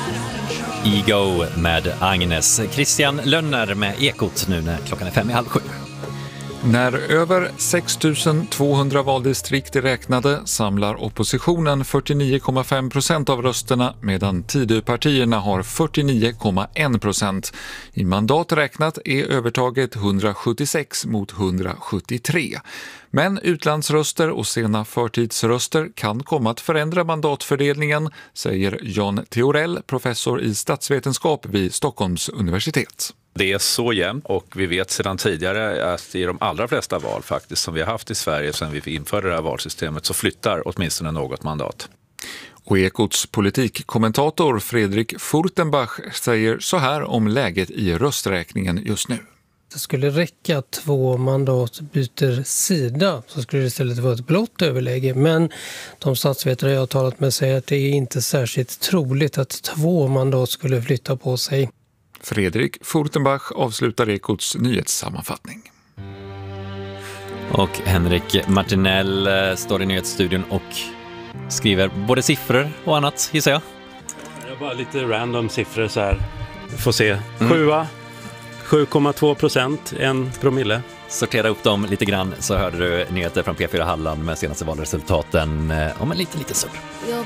Ego med Agnes. Christian Lönner med Ekot nu när klockan är 5:30. När över 6 200 valdistrikt är räknade samlar oppositionen 49,5% av rösterna medan Tidöpartierna har 49,1%. I mandat räknat är övertaget 176 mot 173. Men utlandsröster och sena förtidsröster kan komma att förändra mandatfördelningen, säger Jan Theorell, professor i statsvetenskap vid Stockholms universitet. Det är så jämnt och vi vet sedan tidigare att i de allra flesta val faktiskt som vi har haft i Sverige sedan vi införde det här valsystemet så flyttar åtminstone något mandat. Och Ekots politikkommentator Fredrik Furtenbach säger så här om läget i rösträkningen just nu. Det skulle räcka att 2 mandat byter sida så skulle det istället vara ett blått överläge. Men de statsvetare jag har talat med säger att det är inte särskilt troligt att 2 mandat skulle flytta på sig. Fredrik Furtenbach avslutar Ekots nyhetssammanfattning. Och Henrik Martinell står i nyhetsstudion och skriver både siffror och annat, gissar jag. Det är bara lite random siffror så här. Vi får se. 7,2%, 1 promille. Sortera upp dem lite grann så hörde du nyheter från P4 Halland med senaste valresultaten om en liten stund. Jag